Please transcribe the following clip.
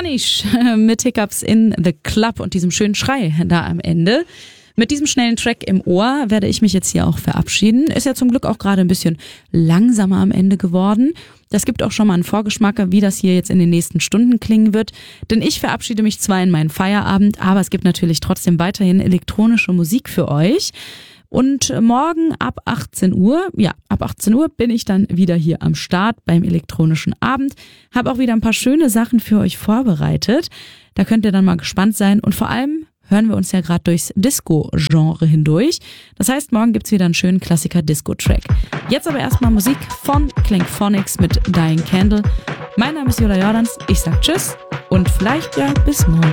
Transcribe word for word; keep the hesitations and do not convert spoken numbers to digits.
Punish mit Hiccups in the Club und diesem schönen Schrei da am Ende. Mit diesem schnellen Track im Ohr werde ich mich jetzt hier auch verabschieden. Ist ja zum Glück auch gerade ein bisschen langsamer am Ende geworden. Das gibt auch schon mal einen Vorgeschmack, wie das hier jetzt in den nächsten Stunden klingen wird. Denn ich verabschiede mich zwar in meinen Feierabend, aber es gibt natürlich trotzdem weiterhin elektronische Musik für euch. Und morgen ab achtzehn Uhr, ja, ab achtzehn Uhr bin ich dann wieder hier am Start beim elektronischen Abend. Habe auch wieder ein paar schöne Sachen für euch vorbereitet. Da könnt ihr dann mal gespannt sein. Und vor allem hören wir uns ja gerade durchs Disco-Genre hindurch. Das heißt, morgen gibt's wieder einen schönen Klassiker-Disco-Track. Jetzt aber erstmal Musik von Clankphonics mit Dying Candle. Mein Name ist Yoda Jordans. Ich sag Tschüss und vielleicht ja bis morgen.